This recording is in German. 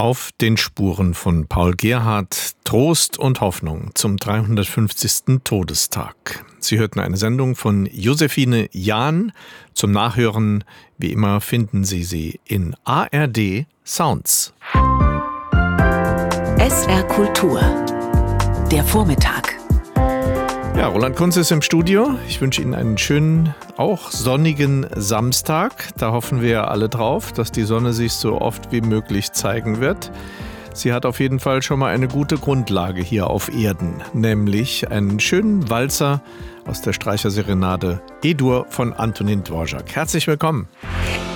Auf den Spuren von Paul Gerhardt, Trost und Hoffnung zum 350. Todestag. Sie hörten eine Sendung von Josephine Jahn. Zum Nachhören, wie immer, finden Sie sie in ARD Sounds. SR Kultur. Der Vormittag. Ja, Roland Kunz ist im Studio. Ich wünsche Ihnen einen schönen, auch sonnigen Samstag. Da hoffen wir alle drauf, dass die Sonne sich so oft wie möglich zeigen wird. Sie hat auf jeden Fall schon mal eine gute Grundlage hier auf Erden, nämlich einen schönen Walzer aus der Streicherserenade E-Dur von Antonin Dvorak. Herzlich willkommen.